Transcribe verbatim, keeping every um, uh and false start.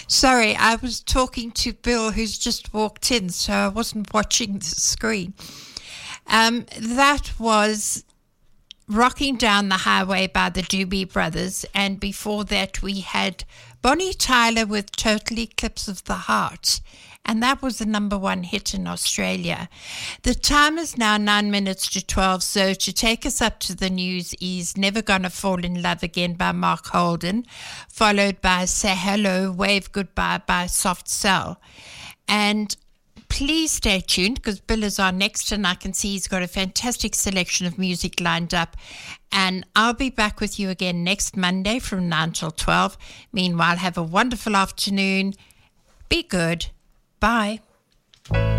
Sorry, I was talking to Bill, who's just walked in, so I wasn't watching the screen. Um, that was Rocking Down the Highway by the Doobie Brothers, and before that we had Bonnie Tyler with Total Eclipse of the Heart, and that was the number one hit in Australia. The time is now nine minutes to twelve, so to take us up to the news is Never Gonna Fall in Love Again by Mark Holden, followed by Say Hello, Wave Goodbye by Soft Cell. And please stay tuned because Bill is on next, and I can see he's got a fantastic selection of music lined up. And I'll be back with you again next Monday from nine till twelve. Meanwhile, have a wonderful afternoon. Be good. Bye.